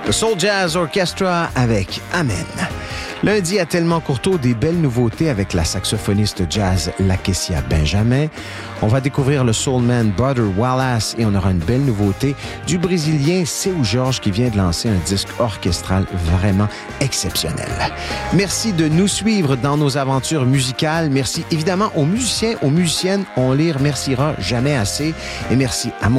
Le Soul Jazz Orchestra avec Amen. Lundi, à Tellement Courteau, des belles nouveautés avec la saxophoniste jazz Lakecia Benjamin. On va découvrir le soulman Brother Wallace et on aura une belle nouveauté du Brésilien Seu Jorge qui vient de lancer un disque orchestral vraiment exceptionnel. Merci de nous suivre dans nos aventures musicales. Merci évidemment aux musiciens, aux musiciennes. On les remerciera jamais assez. Et merci à mon